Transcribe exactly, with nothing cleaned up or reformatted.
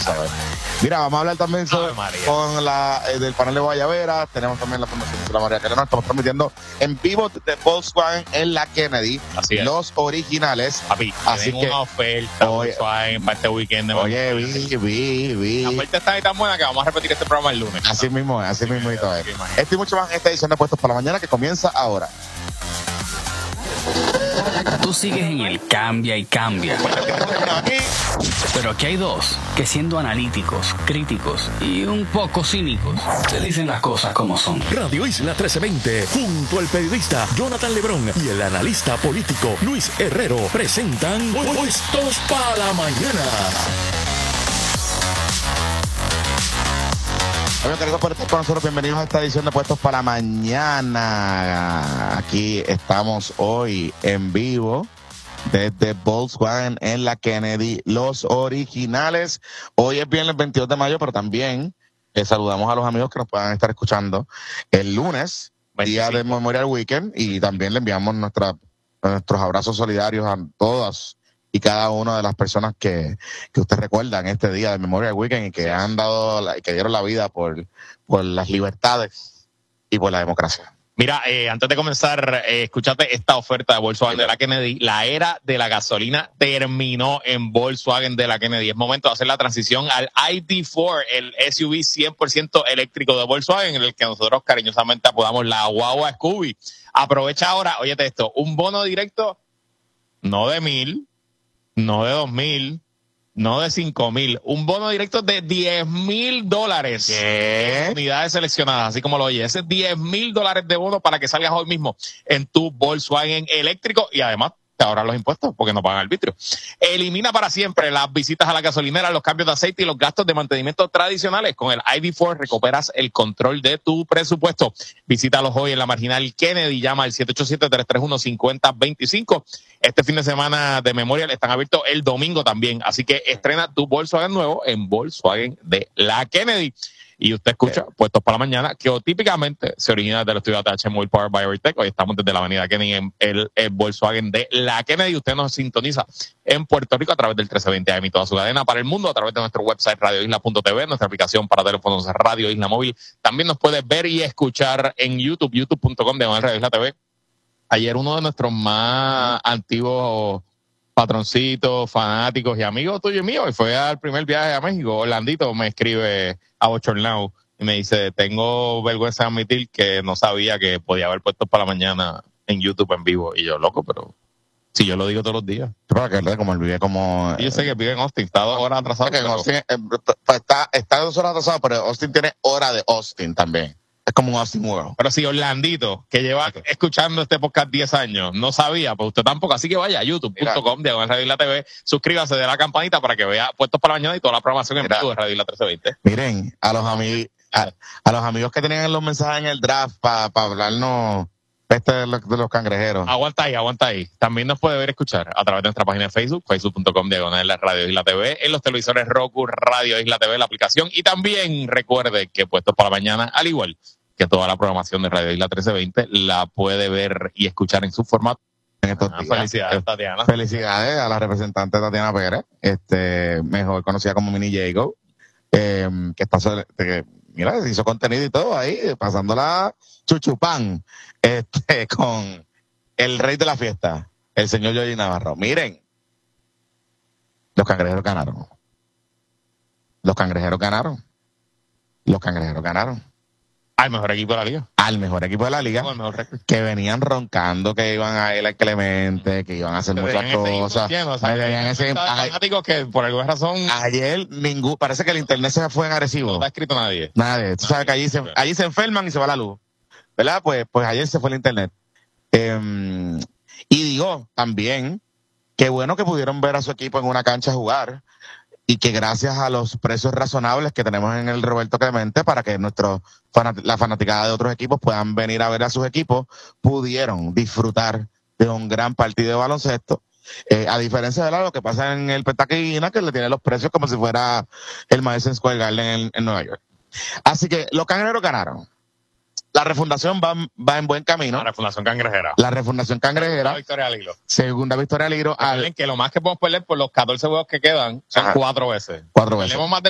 sabes. Mira, vamos a hablar también sobre, con la eh, del panel de Guayabera. Tenemos también la Fundación de la María Carena. Estamos transmitiendo en vivo de Volkswagen en la Kennedy. Así es. Los originales. Papi, así que una oferta oye, Volkswagen para este weekend. De oye, vi, vi, vi. La oferta está ahí tan buena que vamos a repetir este programa el lunes. Así ¿no? mismo es, así, así mismo y todo. Esto y mucho más en esta edición de Puestos para la Mañana que comienza ahora. Tú sigues en el cambia y cambia. Pero aquí hay dos que, siendo analíticos, críticos y un poco cínicos, te dicen las cosas como son. Radio Isla trece veinte, junto al periodista Jonathan Lebrón y el analista político Luis Herrero, presentan Puestos para la Mañana. Amigos queridos, por estar con nosotros, bienvenidos a esta edición de Puestos para la Mañana. Aquí estamos hoy en vivo desde Volkswagen en la Kennedy, los originales. Hoy es viernes veintidós de mayo, pero también eh, saludamos a los amigos que nos puedan estar escuchando el lunes, día del Memorial Weekend, y también le enviamos nuestra, nuestros abrazos solidarios a todas y cada una de las personas que, que usted recuerda en este día de Memorial Weekend y que han dado, la, que dieron la vida por, por las libertades y por la democracia. Mira, eh, antes de comenzar, eh, escúchate esta oferta de Volkswagen de la Kennedy. La era de la gasolina terminó en Volkswagen de la Kennedy. Es momento de hacer la transición al I D cuatro, el S U V cien por ciento eléctrico de Volkswagen, en el que nosotros cariñosamente apodamos la guagua Scooby. Aprovecha ahora, óyete esto, un bono directo, no de mil, no de dos mil, no de cinco mil, un bono directo de diez mil dólares. ¿Qué? Unidades seleccionadas, así como lo oye. Ese es diez mil dólares de bono para que salgas hoy mismo en tu Volkswagen eléctrico y además te ahorran los impuestos porque no pagan arbitrio. Elimina para siempre las visitas a la gasolinera, los cambios de aceite y los gastos de mantenimiento tradicionales. Con el I D cuatro recuperas el control de tu presupuesto. Visítalos hoy en la Marginal Kennedy. Llama al siete ocho siete, tres tres uno, cinco cero dos cinco. Este fin de semana de Memorial están abiertos el domingo también. Así que estrena tu Volkswagen nuevo en Volkswagen de la Kennedy. Y usted escucha eh. Puestos para la Mañana, que típicamente se origina del estudio A T H Móvil Power by Evertech. Hoy estamos desde la avenida Kennedy en el, el Volkswagen de la Kennedy. Usted nos sintoniza en Puerto Rico a través del trece veinte A M y toda su cadena para el mundo, a través de nuestro website radio isla punto t v, nuestra aplicación para teléfonos Radio Isla Móvil. También nos puede ver y escuchar en YouTube, youtube punto com de Radio Isla T V. Ayer uno de nuestros más antiguos patroncitos, fanáticos y amigos tuyos y míos, y fue al primer viaje a México, Orlandito, me escribe a Bochornao y me dice, tengo vergüenza de admitir que no sabía que podía haber puesto para la mañana en YouTube en vivo. Y yo, loco, pero si yo lo digo todos los días. Pero que como él vive como... Y yo sé que vive en Austin, está dos horas atrasado. Que pero... Austin, eh, está, está dos horas atrasado, pero Austin tiene hora de Austin también. Es como un Austin World. Pero si Orlandito, que lleva okay. escuchando este podcast diez años, no sabía, pues usted tampoco. Así que vaya a youtube punto com, diagonal Radio Isla T V, suscríbase de la campanita para que vea Puestos para la Mañana y toda la programación en vivo de Radio Isla trece veinte. Miren, a los amigos, a, a los amigos que tenían los mensajes en el draft para pa hablarnos este de los, de los cangrejeros. Aguanta ahí, aguanta ahí. También nos puede ver y escuchar a través de nuestra página de Facebook, facebook punto com, diagonal Radio Isla T V, en los televisores Roku, Radio Isla T V, la aplicación. Y también recuerde que Puestos para la Mañana, al igual que toda la programación de Radio Isla trece veinte, la puede ver y escuchar en su formato. En estos ah, días. Felicidades, Tatiana. Felicidades a la representante Tatiana Pérez, este, mejor conocida como Mini Jago, eh, que está, que, mira, hizo contenido y todo ahí, pasándola chuchupán, este, con el rey de la fiesta, el señor Yoyi Navarro. Miren, los cangrejeros ganaron. Los cangrejeros ganaron. Los cangrejeros ganaron. Al mejor equipo de la liga. Al mejor equipo de la liga. Que venían roncando que iban a ir al Clemente, que iban a hacer muchas cosas. Lleno, o sea, ese, fanáticos que por alguna razón. Ayer ningún, parece que el internet se fue en agresivo. No está escrito nadie. Nadie. Tú nadie. sabes que allí se, allí se enferman y se va la luz. ¿Verdad? Pues, pues ayer se fue el internet. Eh, y digo, también, qué bueno que pudieron ver a su equipo en una cancha jugar. Y que gracias a los precios razonables que tenemos en el Roberto Clemente para que nuestros la fanaticada de otros equipos puedan venir a ver a sus equipos, pudieron disfrutar de un gran partido de baloncesto. Eh, a diferencia de lo que pasa en el Petaquina, que le tiene los precios como si fuera el Madison Square Garden en, en Nueva York. Así que los cangrejeros ganaron. La refundación va, va en buen camino. La refundación cangrejera. La refundación cangrejera. Segunda victoria al hilo. Segunda victoria al hilo. Al... Que lo más que podemos perder por los catorce juegos que quedan son Ajá. cuatro veces. Cuatro veces. Perdemos más de